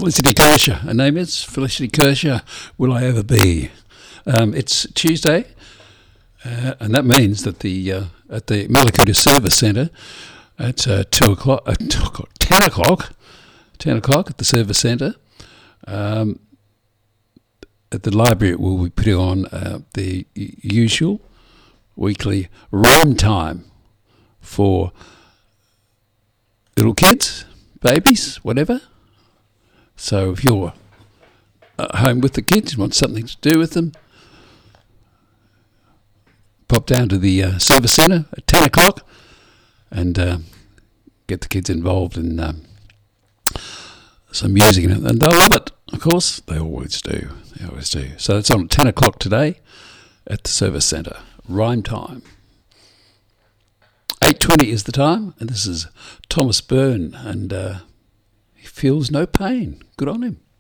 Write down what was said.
Felicity Kershaw. Her name is Felicity Kershaw. Will I Ever Be? It's Tuesday, and that means that at the Mallacoota Service Centre at 10 o'clock at the Service Centre. At the library, we'll be putting on the usual weekly rhyme time for little kids, babies, whatever. So if you're at home with the kids, you want something to do with them, pop down to the Service Centre at 10 o'clock and get the kids involved in some music, and they'll love it. Of course, they always do. So it's on at 10 o'clock today at the Service Centre. Rhyme time. 8:20 is the time, and this is Thomas Byrne, and he feels no pain. Good on him.